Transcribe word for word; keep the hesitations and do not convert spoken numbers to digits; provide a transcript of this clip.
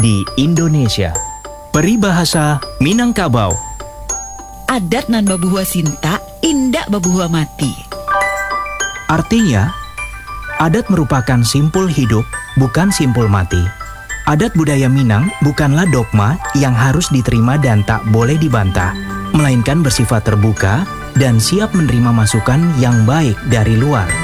di Indonesia. Peribahasa Minangkabau. Adat nan babuhua sinta, indak babuhua mati. Artinya, adat merupakan simpul hidup, bukan simpul mati. Adat budaya Minang bukanlah dogma yang harus diterima dan tak boleh dibantah, melainkan bersifat terbuka dan siap menerima masukan yang baik dari luar.